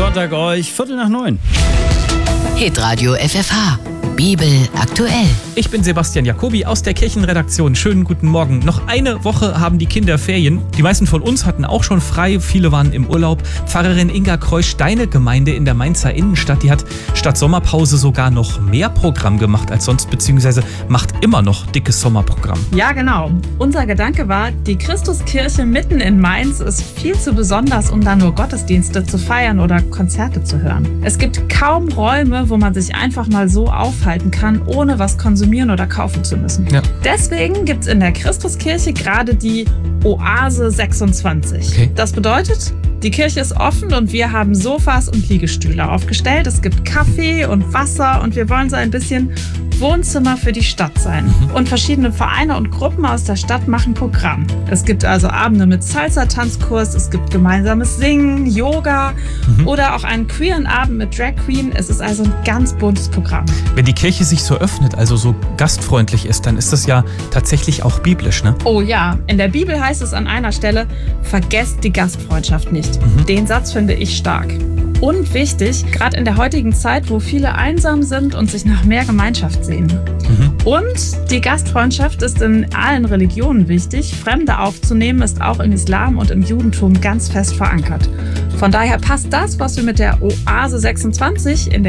Sonntag euch, 8:45. Hitradio FFH. Bibel aktuell. Ich bin Sebastian Jacobi aus der Kirchenredaktion. Schönen guten Morgen. Noch eine Woche haben die Kinder Ferien. Die meisten von uns hatten auch schon frei. Viele waren im Urlaub. Pfarrerin Inga Kreusch, deine Gemeinde in der Mainzer Innenstadt, die hat statt Sommerpause sogar noch mehr Programm gemacht als sonst, beziehungsweise macht immer noch dickes Sommerprogramm. Ja, genau. Unser Gedanke war, die Christuskirche mitten in Mainz ist viel zu besonders, um da nur Gottesdienste zu feiern oder Konzerte zu hören. Es gibt kaum Räume, wo man sich einfach mal so aufhalten kann, ohne was konsumieren oder kaufen zu müssen. Ja. Deswegen gibt es in der Christuskirche gerade die Oase 26. Okay. Das bedeutet, die Kirche ist offen und wir haben Sofas und Liegestühle aufgestellt. Es gibt Kaffee und Wasser und wir wollen so ein bisschen Wohnzimmer für die Stadt sein. Und verschiedene Vereine und Gruppen aus der Stadt machen Programm. Es gibt also Abende mit Salsa-Tanzkurs, es gibt gemeinsames Singen, Yoga oder auch einen queeren Abend mit Drag Queen. Es ist also ein ganz buntes Programm. Wenn die Kirche sich so öffnet, also so gastfreundlich ist, dann ist das ja tatsächlich auch biblisch, ne? Oh ja, in der Bibel heißt es an einer Stelle, vergesst die Gastfreundschaft nicht. Den Satz finde ich stark. Und wichtig, gerade in der heutigen Zeit, wo viele einsam sind und sich nach mehr Gemeinschaft sehen. Und die Gastfreundschaft ist in allen Religionen wichtig. Fremde aufzunehmen ist auch im Islam und im Judentum ganz fest verankert. Von daher passt das, was wir mit der Oase 26 in der